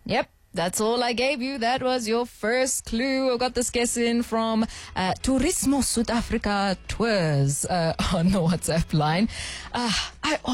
Yep. That's all I gave you. That was your first clue. I got this guess in from Turismo South Africa Tours on the WhatsApp line. I